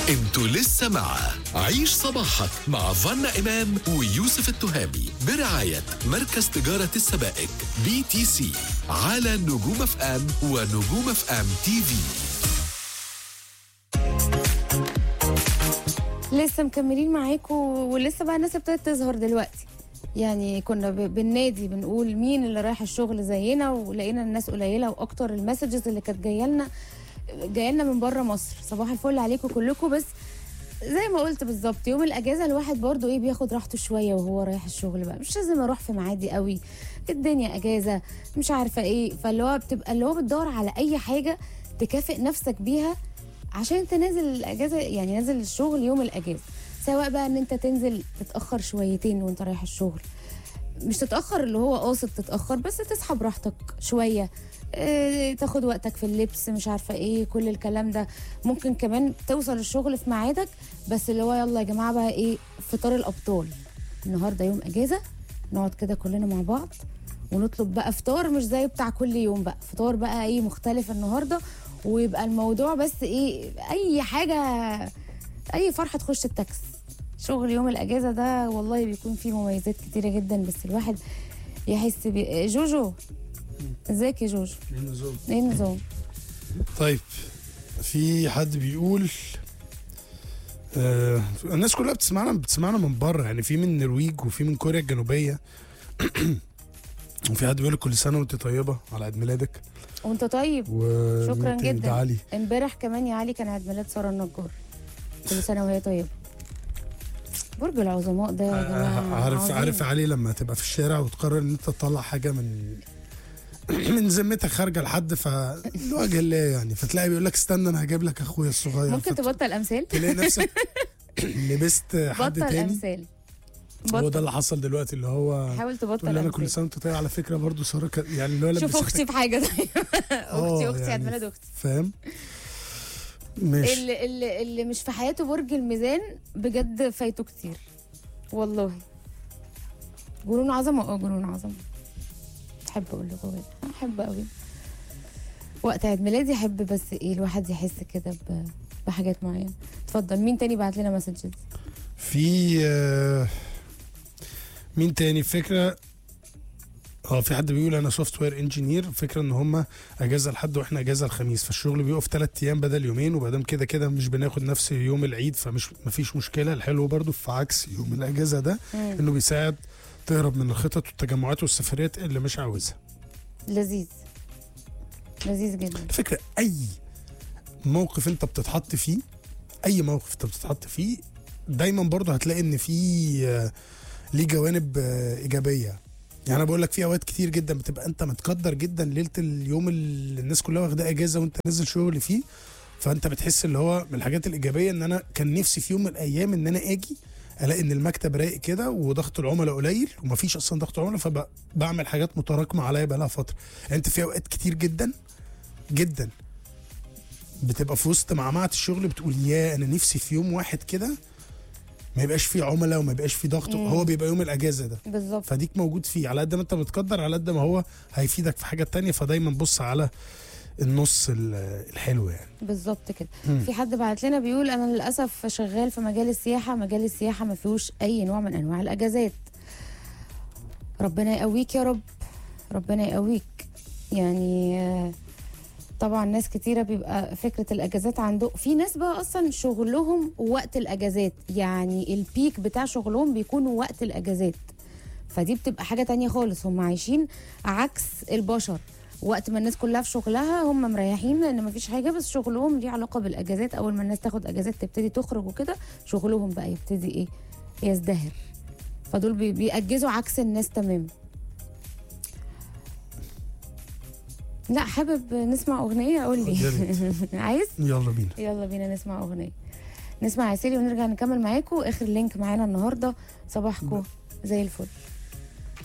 انتوا لسه مع عيش صباحك مع فانا إمام ويوسف التهامي برعاية مركز تجارة السبائك BTC على نجوم اف ام ونجوم اف ام تي في. لسه مكملين معاكم، ولسه بقى الناس ابتدت تظهر دلوقتي. يعني كنا بالنادي بنقول مين اللي رايح الشغل زينا، ولقينا الناس قليله، واكتر المسجز اللي كانت جايه لنا من بره مصر. صباح الفل عليكم كلكم. بس زي ما قلت بالظبط، يوم الاجازه الواحد برضو بياخد راحته شويه وهو رايح الشغل. بقى مش لازم اروح في ميعادي قوي، الدنيا اجازه مش عارفه فاللي هو بتبقى اللي هو بتدور على اي حاجه تكافئ نفسك بيها عشان انت نازل الاجازه، يعني نازل الشغل يوم الاجازه. سواء بقى ان انت تنزل تتاخر شويتين وانت رايح الشغل، مش تتاخر اللي هو قاصد تتاخر، بس تصحى براحتك شويه، تاخد وقتك في اللبس، مش عارفه كل الكلام ده. ممكن كمان توصل الشغل في ميعادك، بس اللي هو يلا يا جماعه بقى فطار الابطال النهارده يوم اجازه، نقعد كده كلنا مع بعض ونطلب بقى فطار مش زي بتاع كل يوم، بقى فطار بقى مختلف النهارده. ويبقى الموضوع بس اي حاجه، اي فرحه تخش التاكس. شغل يوم الاجازه ده والله بيكون فيه مميزات كتيره جدا، بس الواحد يحس جوجو، ازيك يا جوجو؟ ايه النظام؟ طيب، في حد بيقول الناس كلها بتسمعنا من بره، يعني في من النرويج وفي من كوريا الجنوبيه. وفي حد بيقول كل سنه وانت طيبه على عيد ميلادك. وانت طيب. شكرا جدا. علي امبارح كمان يا علي كان عيد ميلاد ساره النجار، كل سنه وهي طيبه. برج العظماء ده يا جماعه عارف علي لما تبقى في الشارع وتقرر ان انت تطلع حاجه من ذمتك خارجه لحد فلوجه الله، يعني فتلاقي بيقول لك استنى انا هجيب لك اخويا الصغير. ممكن تبطل امثال، تلاقي نفسك لبست حد بطل تاني. امثال. هو ده اللي حصل دلوقتي، اللي هو حاول تبطل انا كل سنه وانت طيب. على فكره برضو ساره يعني اللي هو شوف اختي في حاجه طيب. اختي عيد ميلاد اختي، فاهم؟ ماشي. اللي مش في حياته برج الميزان بجد فايته كتير والله. جنون عظمه، جنون عظمه. احب اقول لكم كده، احب قوي وقت عيد ميلادي، احب بس الواحد يحس كده بحاجات معينه. اتفضل، مين تاني بعت لنا مسجز؟ في مين تاني فكره؟ في حد بيقول انا سوفت وير انجينير، فكره ان هم اجازه الحد واحنا اجازه الخميس، فالشغل بيقف 3 ايام بدل يومين، وبعدين كده مش بناخد نفس يوم العيد، فمش مفيش مشكله. الحلو برضو في عكس يوم الاجازه ده انه بيساعد تهرب من الخطط والتجمعات والسفريات اللي مش عاوزها. لذيذ جدا. الفكره اي موقف انت بتتحط فيه دايما برضو هتلاقي ان في ليه جوانب ايجابيه. يعني انا بقول لك في اوقات كتير جدا بتبقى انت متقدر جدا ليله اليوم اللي الناس كلها واخده اجازه وانت نازل شغل فيه، فانت بتحس اللي هو من الحاجات الايجابيه ان انا كان نفسي في يوم من الايام ان انا اجي الاقي ان المكتب رايق كده وضغط العملاء قليل ومفيش اصلا ضغط عملاء، فبعمل حاجات متراكمه عليا بقى لها فتره. يعني انت في اوقات كتير جدا جدا بتبقى في وسط معمعه الشغل بتقول يا انا نفسي في يوم واحد كده ما يبقاش فيه عملاء وما يبقاش فيه ضغط. هو بيبقى يوم الاجازه ده بالظبط، فديك موجود فيه. على قد ما انت بتقدر على قد ما هو هيفيدك في حاجه تانية، فدايما بص على النص الحلو يعني. بالظبط كده. في حد بعت لنا بيقول انا للاسف شغال في مجال السياحه ما فيهوش اي نوع من انواع الاجازات. ربنا يقويك يا رب، ربنا يقويك. يعني طبعا ناس كتيره بيبقى فكره الاجازات عنده، في ناس بقى اصلا شغلهم وقت الاجازات، يعني البيك بتاع شغلهم بيكون وقت الاجازات، فدي بتبقى حاجه تانية خالص. هم عايشين عكس البشر، وقت ما الناس كلها في شغلها هم مريحين لان مفيش حاجه، بس شغلهم ليه علاقه بالاجازات. اول ما الناس تاخد اجازات تبتدي تخرج وكده، شغلهم بقى يبتدي يزدهر. فدول بيأجزوا عكس الناس تماما. لا حابب نسمع اغنيه؟ قول لي. عايز؟ يلا بينا نسمع اغنيه، نسمع عسيلي ونرجع نكمل معاكم. اخر لينك معانا النهارده. صباحكم زي الفل.